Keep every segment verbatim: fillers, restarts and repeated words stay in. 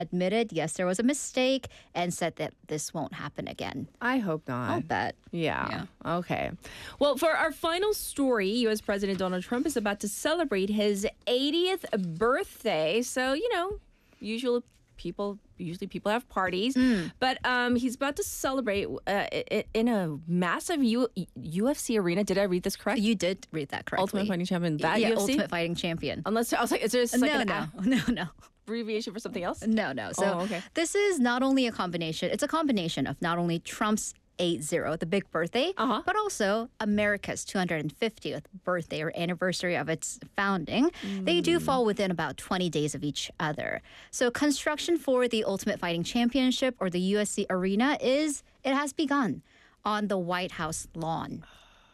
admitted, yes, there was a mistake and said that this won't happen again. I hope not. I'll bet. Yeah. yeah. Okay. Well, for our final story, U S. President Donald Trump is about to celebrate his eightieth birthday. So, you know, usually people usually people have parties, mm. but um, he's about to celebrate uh, in a massive U- UFC arena. Did I read this correct? You did read that correctly. Ultimate Fighting Champion. That yeah, U F C? Ultimate Fighting Champion. Unless I was like, is there like no, an no, no, no. abbreviation for something else? No, no. So oh, okay. this is not only a combination. It's a combination of not only Trump's eight zero, the big birthday, uh-huh. but also America's two hundred fiftieth birthday or anniversary of its founding. Mm. They do fall within about twenty days of each other. So construction for the Ultimate Fighting Championship or the U F C arena is, it has begun on the White House lawn.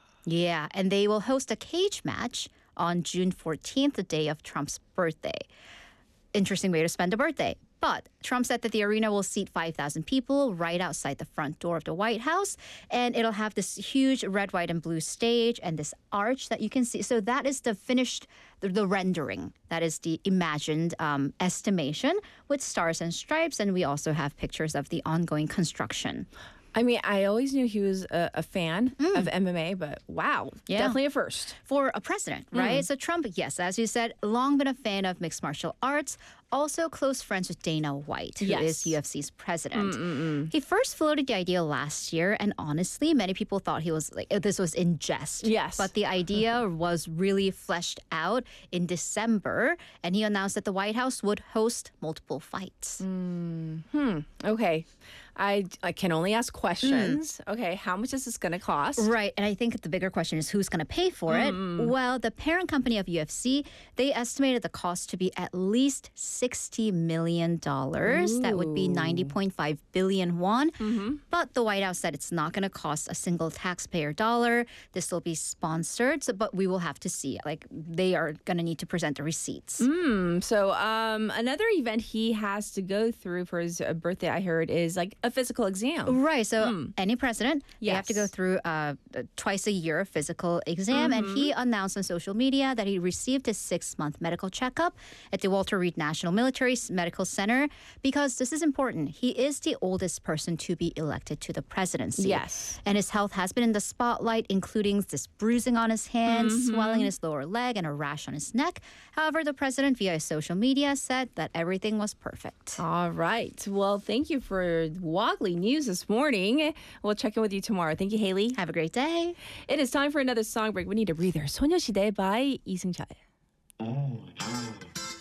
Yeah, and they will host a cage match on June fourteenth, the day of Trump's birthday. Interesting way to spend a birthday. But Trump said that the arena will seat five thousand people right outside the front door of the White House. And it'll have this huge red, white, and blue stage and this arch that you can see. So that is the finished, the, the rendering. That is the imagined um, estimation with stars and stripes. And we also have pictures of the ongoing construction. I mean, I always knew he was a, a fan mm. of M M A, but wow, yeah. definitely a first. For a president, right? Mm. So Trump, yes, as you said, long been a fan of mixed martial arts, also close friends with Dana White, who yes. is U F C's president. Mm-mm-mm. He first floated the idea last year, and honestly, many people thought he was like this was in jest. Yes. But the idea was really fleshed out in December, and he announced that the White House would host multiple fights. Mm. Hmm. Okay. I, I can only ask questions. Mm. Okay, how much is this going to cost? Right, and I think the bigger question is who's going to pay for mm. it? Well, the parent company of U F C, they estimated the cost to be at least sixty million dollars. Ooh. That would be ninety point five billion won. Mm-hmm. But the White House said it's not going to cost a single taxpayer dollar. This will be sponsored, so, but we will have to see. Like, they are going to need to present the receipts. Mm, so um, another event he has to go through for his uh, birthday, I heard, is like a physical exam. Right. So mm. any president, yes. they have to go through uh, twice a year physical exam. Mm-hmm. And he announced on social media that he received his six-month medical checkup at the Walter Reed National Military Medical Center because this is important. He is the oldest person to be elected to the presidency. Yes. And his health has been in the spotlight, including this bruising on his hands, mm-hmm. swelling in his lower leg, and a rash on his neck. However, the president, via his social media, said that everything was perfect. All right. Well, thank you for Woggly News this morning. We'll check in with you tomorrow. Thank you, Haley. Have a great day. It is time for another song break. We need a breather. 소녀시대 by 이승철. Oh, no.